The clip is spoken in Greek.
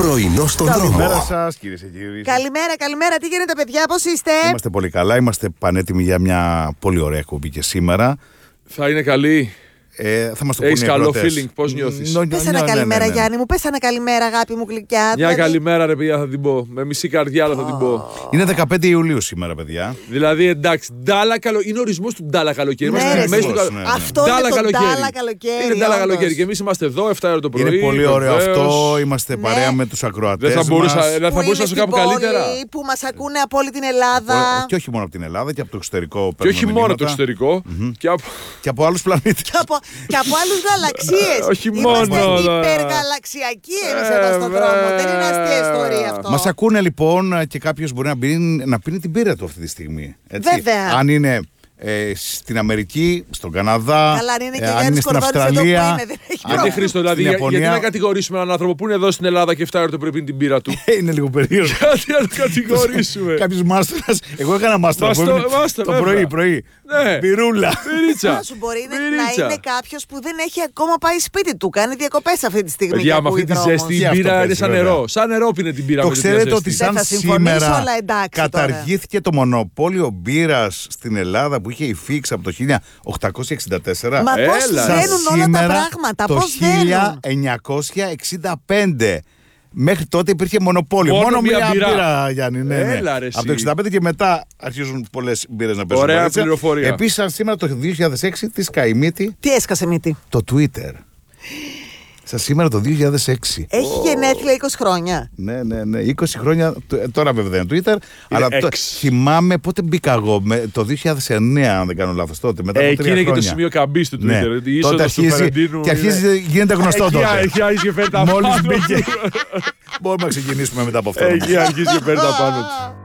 Πρωινό στον δρόμο. Καλημέρα σας, κυρίες και κύριοι. Καλημέρα, τι γίνεται, παιδιά, πώς είστε? Είμαστε πολύ καλά, είμαστε πανέτοιμοι για μια πολύ ωραία εκπομπή και σήμερα. Θα είναι καλή. Θα μας το πούνε οι Έχεις καλό ακροατές. feeling, πώς νιώθεις? Πες ένα καλημέρα, Γιάννη μου, πες ένα καλημέρα, αγάπη μου γλυκιά. Μια καλημέρα, ρε παιδιά, θα την πω. Με μισή καρδιά, αλλά θα την πω. Είναι 15 Ιουλίου σήμερα, παιδιά. Δηλαδή, εντάξει, ντάλα καλοκαίρι. Είναι ορισμός του ντάλα καλοκαίρι. Ναι, Είμαστε ρε, μέσα ναι. στο Αυτό είναι το ντάλα καλοκαίρι. Είναι ντάλα όντως. καλοκαίρι. Και εμείς είμαστε εδώ, 7 ώρα το πρωί. Είναι πολύ ωραίο βεβαίως. αυτό. Είμαστε Ναι. παρέα με τους ακροατές Δεν θα μπορούσα μας. θα Που μπορούσα είναι να σου στην κάνω πόλη, καλύτερα. που μας ακούνε από όλη την Ελλάδα. Και όχι μόνο από την Ελλάδα, και από το εξωτερικό. Και όχι παίρνουμε μόνο το μηνύματα. εξωτερικό. Και από. Και από άλλους πλανήτες. Και από άλλους γαλαξίες. Όχι Είμαστε μόνο, υπεργαλαξιακοί εμείς εδώ στον δρόμο. Δεν είναι αστεία ιστορία αυτό. Μας ακούνε λοιπόν και κάποιος μπορεί να πίνει την πύρα του αυτή τη στιγμή. Έτσι. Βέβαια. Αν είναι στην Αμερική, στον Καναδά, Καλά, αν είναι και αν Γιάννης είναι στην Κορδόνης εδώ που Αυστραλία. είναι, δεν έχει Γιατί πρόβλημα. Χρήστο, δηλαδή, Στην γιατί Ιαπωνία. να κατηγορήσουμε έναν άνθρωπο που είναι εδώ στην Ελλάδα και 7 ώρα το πρωί πίνει την πύρα του. Είναι λίγο περίεργο. Γιατί να τον κατηγορήσουμε. Κάποιο μάστορα. Εγώ έκανα μάστορα. Μάστο, Το βέβαια. πρωί. Ναι. Πυρούλα. Πυρίτσα. Σου μπορεί να Πυρίτσα. είναι κάποιος που δεν έχει ακόμα πάει σπίτι του. Κάνει διακοπές αυτή τη στιγμή. Παιδιά, και με αυτή ακούει τη δρόμος. ζέστη η Και αυτό μπύρα είναι παίζει, σαν βέβαια. νερό. Σαν νερό πίνε την μπύρα. Το με τέτοια ξέρετε ζέστη. ότι Δεν σαν θα συμφωνήσω, σήμερα αλλά εντάξει καταργήθηκε το μονοπόλιο μπύρας στην Ελλάδα που είχε η Φίξ από το 1864. Μα πώς Έλα. βγαίνουν όλα τα Σήμερα, πράγματα, το πώς βγαίνουν. 1965. Μέχρι τότε υπήρχε μονοπόλιο. Μόνο μία μία μπύρα. μπύρα, Γιάννη. Ναι, ναι. Έλα, ρε, Από το εσύ. 1965 και μετά αρχίζουν πολλές μπύρες να παίζουν. Ωραία παρέτσα. πληροφορία. Επίσης, σαν σήμερα το 2006, τη Σκαϊμίτη Τι έσκασε μύτη. το Twitter. Σαν σήμερα το 2006. Έχει γενέθλια 20 χρόνια. Ναι, 20 χρόνια. Τώρα βέβαια είναι Twitter. Αλλά θυμάμαι πότε μπήκα εγώ. Το 2009, αν δεν κάνω λάθος τότε. Μετά από 3 Εκεί είναι και χρόνια. το σημείο καμπής του Twitter. Ναι. Η Τότε είσοδος του αρχίζει, Φερεντίνου. και αρχίζει, γίνεται γνωστό τότε. Εκεί αρχίζει και φέρει τα Μόλις πάνω μπήκε. του. Μπορούμε να ξεκινήσουμε μετά από αυτό. Εκεί αρχίζει και φέρει τα πάνω του.